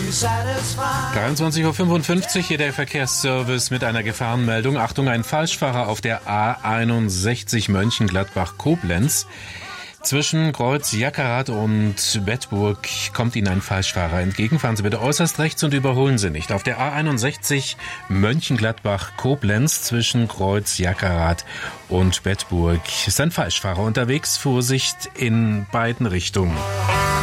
23:55 Uhr, hier der Verkehrsservice mit einer Gefahrenmeldung. Achtung, ein Falschfahrer auf der A61 Mönchengladbach-Koblenz. Zwischen Kreuz Jackerath und Bedburg kommt Ihnen ein Falschfahrer entgegen. Fahren Sie bitte äußerst rechts und überholen Sie nicht. Auf der A61 Mönchengladbach-Koblenz zwischen Kreuz Jackerath und Bedburg ist ein Falschfahrer unterwegs. Vorsicht in beiden Richtungen.